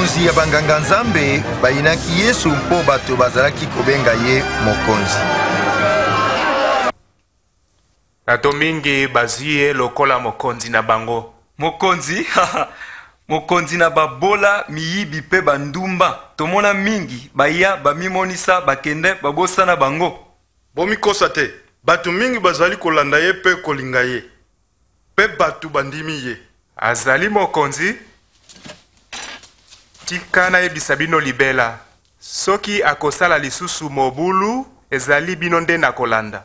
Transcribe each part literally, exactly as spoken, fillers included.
bakonzi ya banganga nzambe bayinaki Yesu mpo bato bazalaki kobenga ye mokonzi. Bato mingi bazwi ye lokola mokonzi na bango. Mokonzi? Mokonzi na babola miyibi pe bandumba. Tomona mingi baya bamimonisa bakende babosana bango. Bomikosa te. Batu mingi bazali kolanda ye pe kolinga ye. Pe batu bandimi ye. Azali mokonzi? Tika na yebisa bino libela. Soki akosala lisusu mobulu, ezali bino nde na kolanda.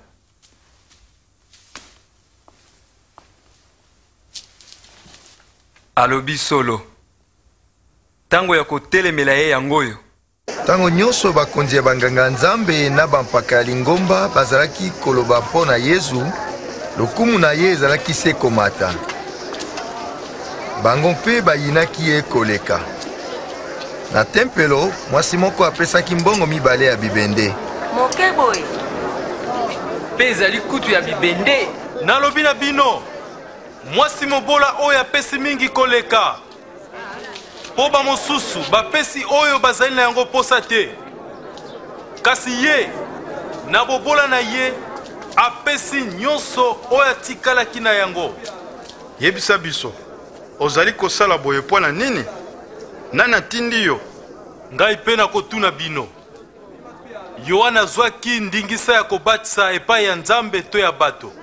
Alobi solo. Tango ya kotelemela ye yangoyo. Tango nyonso bakonzi ya banganga nzambe na bampaka ya lingomba bazalaki koloba mpo na Yesu, lokumu na ye ezalaki se komata. Bango mpe bayinaki ye koleka. Na tempelo, mwasi moko apesaki mbongo mibale ya bibende. Moke boy. Pe ezali kutu ya bibende. Nalobi na bino, mwasi mobola oyo apesi mingi koleka. Po ba mosusu bapesi oyo bazali na yango posa te. Kasi ye, na bobola na ye, apesi nyonso oyo atikalaki na yango. Yebisa biso, ozali kosala boye mpo na nini? Nani atindi yo? Ngai pe na kotuna bino. Yohana azwaki ndingisa ya kobatisa epai ya Nzambe to ya bato.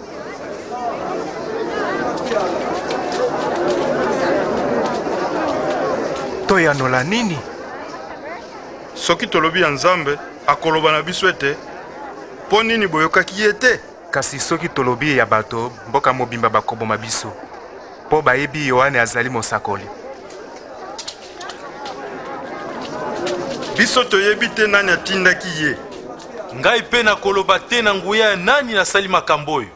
To yanola nini? Soki tolobi ya Nzambe akoloba na biso ete, po nini boyokaki ye te? Kasi soki tolobi ya bato, mboka mobimba bakoboma biso. Po bayebi Yohane azali mosakoli. Biso toyebi te nani atindaki ye. Ngai pe na koloba te na nguya ya nani nasali makambo oyo.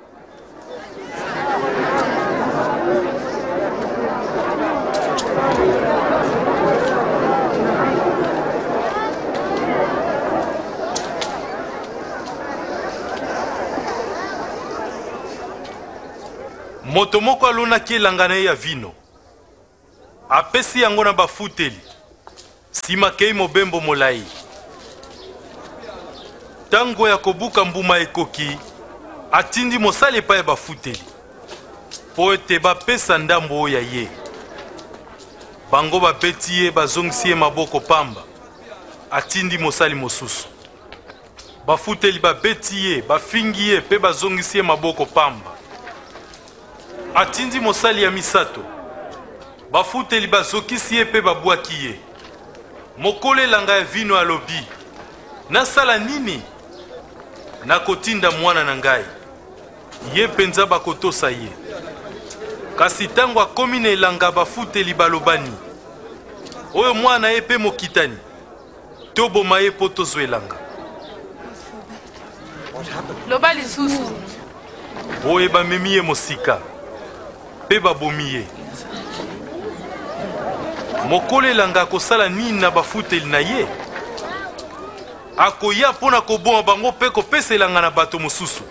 Moto moko alonaki elanga na ye ya vino. Apesi yango na bafuteli. Sima kei mobembo molai. Tango ya kobuka mbuma ekoki, atindi mosali epai ya bafuteli. Po ete bapesa ndambo ya ye. Bango bapeti ye bazongisi ye maboko pamba. Atindi mosali mosusu. Bafuteli babeti ye, bafingi ye pe bazongisi ye maboko pamba. Atindi mosali ya misato. Bafuteli bazokisi ye pe babwaki ye. Mokole langa ya vino alobi. Nasala nini? Nakotinda mwana na ngai. Ye penza bakotosa ye. Kasi tango akomi na elanga bafuteli balobani. Oyo mwana ye pe mokitani. Toboma ye po tozwa elanga. Loba lisusu. Oye bamemi ye mosika. Pe babomi ye. Mokole elanga akosala nini na bafuteli na ye? Akoya pona koboma bango pe kopesa elanga na bato mosusu.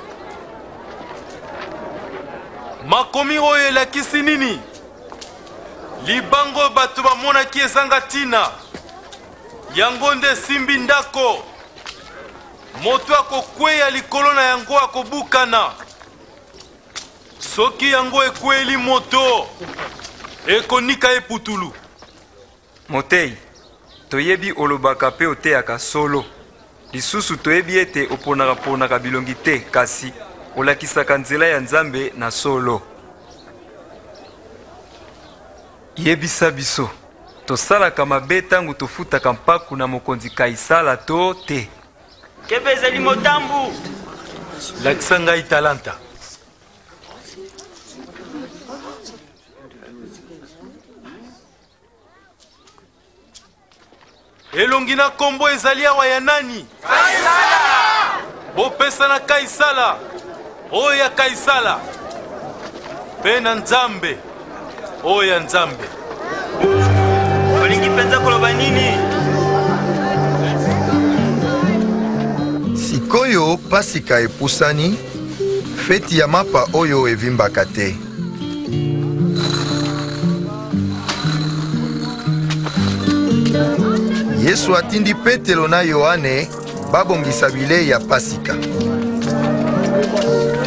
Makomi oyo elakisi nini? Libango bato bamonaki ezanga tina. Yango nde simbi ndako. Moto akokweya likolo na yango akobukana. Soki yango ekweli moto, ekonika eputulu. Motei, toyebi olobaka pe oteyaka solo. Lisusu toyebi ete oponaka ponaka bilongi te, kasi olakisaka nzela ya Nzambe na solo. Yebisa biso, tosalaka mabe tangu tofutaka mpaku na mokonzi Kaisala to te. Kebe ezali motambu. Lakisa ngai talanta. Elongi na kombo ezali awa ya nani? Kaisala! Bopesa na Kaisala. Oyo ya Kaisala. Pe na Nzambe. Oyo ya Nzambe. Olingi penza koloba nini? Sikoyo pasika epusani, feti ya mapa oyo evimbaka te. Yesu atindi Petelo na Yohane babongisa bilei ya Pasika.